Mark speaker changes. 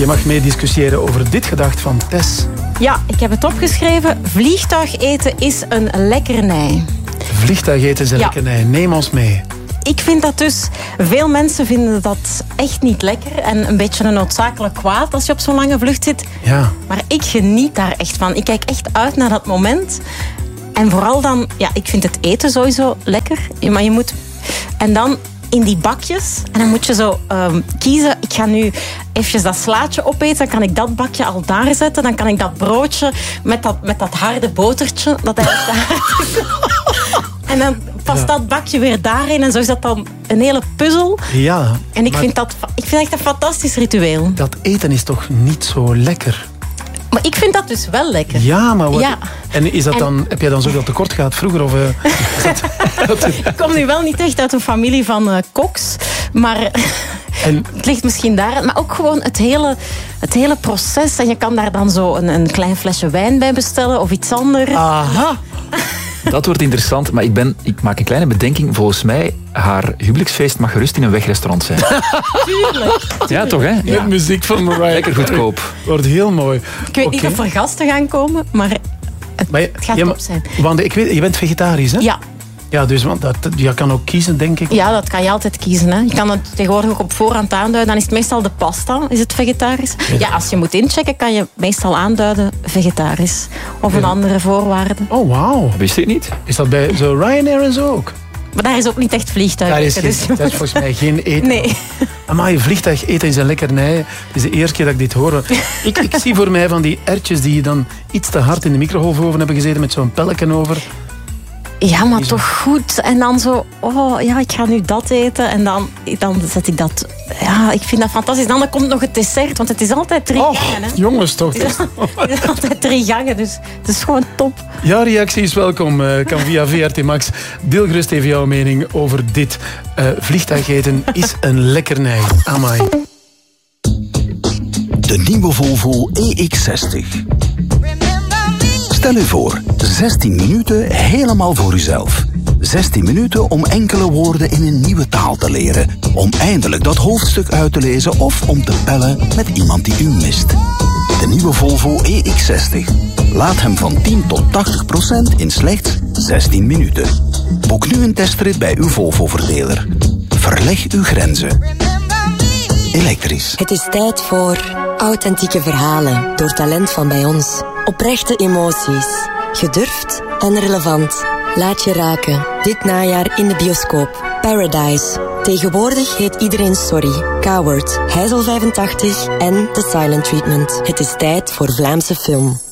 Speaker 1: Je mag mee discussiëren over dit gedacht van Tess.
Speaker 2: Ja, ik heb het opgeschreven. Vliegtuigeten is een lekkernij.
Speaker 1: Vliegtuigeten is een lekkernij. Neem ons mee.
Speaker 2: Ik vind dat dus... Veel mensen vinden dat echt niet lekker. En een beetje een noodzakelijk kwaad als je op zo'n lange vlucht zit.
Speaker 1: Ja.
Speaker 2: Maar ik geniet daar echt van. Ik kijk echt uit naar dat moment. En vooral dan... Ja, ik vind het eten sowieso lekker. Maar je moet... En dan in die bakjes. En dan moet je zo kiezen. Ik ga nu eventjes dat slaatje opeten. Dan kan ik dat bakje al daar zetten. Dan kan ik dat broodje met dat harde botertje. Dat eigenlijk en dan past dat bakje weer daarin. En zo is dat dan een hele puzzel.
Speaker 1: Ja.
Speaker 2: En ik vind echt een fantastisch ritueel.
Speaker 1: Dat eten is toch niet zo lekker?
Speaker 2: Maar ik vind dat dus wel lekker.
Speaker 1: Ja, maar wat...
Speaker 2: Ja.
Speaker 1: En is dat dan... Heb jij dan zoveel tekort gehad vroeger? Of,
Speaker 2: Ik kom nu wel niet echt uit een familie van koks. Maar het ligt misschien daar. Maar ook gewoon het hele proces. En je kan daar dan zo een klein flesje wijn bij bestellen. Of iets anders.
Speaker 1: Aha.
Speaker 3: Dat wordt interessant, maar ik maak een kleine bedenking. Volgens mij, haar huwelijksfeest mag gerust in een wegrestaurant zijn.
Speaker 2: Tuurlijk.
Speaker 3: Ja, toch, hè?
Speaker 1: Met muziek van Mariah.
Speaker 3: Lekker goedkoop.
Speaker 1: Wordt heel mooi.
Speaker 2: Ik weet niet of er gasten gaan komen, maar het gaat top zijn.
Speaker 1: Want ik weet, je bent vegetarisch, hè?
Speaker 2: Ja.
Speaker 1: Ja, dus want je kan ook kiezen, denk ik.
Speaker 2: Ja, dat kan je altijd kiezen. Hè. Je kan het tegenwoordig ook op voorhand aanduiden. Dan is het meestal de pasta. Is het vegetarisch? Ja, als je moet inchecken, kan je meestal aanduiden vegetarisch. Of een andere voorwaarde.
Speaker 1: Oh, wauw.
Speaker 3: Wist je het niet?
Speaker 1: Is dat bij zo Ryanair en zo ook?
Speaker 2: Maar daar is ook niet echt vliegtuig.
Speaker 1: Daar is volgens mij geen eten.
Speaker 2: Nee.
Speaker 1: Amai, vliegtuig eten is een lekkernij. Het is de eerste keer dat ik dit hoor. Ik zie voor mij van die erwtjes die dan iets te hard in de microgolfoven hebben gezeten met zo'n pelleken over.
Speaker 2: Ja, maar toch goed. En dan zo, ik ga nu dat eten. En dan zet ik dat... Ja, ik vind dat fantastisch. Dan komt nog het dessert, want het is altijd 3 gangen. Hè.
Speaker 1: Jongens, toch.
Speaker 2: Het is altijd 3 gangen, dus het is gewoon top.
Speaker 1: Ja, reactie is welkom. Kan via VRT Max. Deel gerust even jouw mening over dit. Vliegtuigeten is een lekkernij. Amai.
Speaker 4: De nieuwe Volvo EX60. Stel u voor, 16 minuten helemaal voor uzelf. 16 minuten om enkele woorden in een nieuwe taal te leren. Om eindelijk dat hoofdstuk uit te lezen of om te bellen met iemand die u mist. De nieuwe Volvo EX60. Laat hem van 10 tot 80% in slechts 16 minuten. Boek nu een testrit bij uw Volvo-verdeler. Verleg uw grenzen. Elektrisch.
Speaker 5: Het is tijd voor authentieke verhalen door talent van bij ons. Oprechte emoties. Gedurfd en relevant. Laat je raken. Dit najaar in de bioscoop. Paradise. Tegenwoordig heet iedereen Sorry. Coward. Heizel 85 en The Silent Treatment. Het is tijd voor Vlaamse film.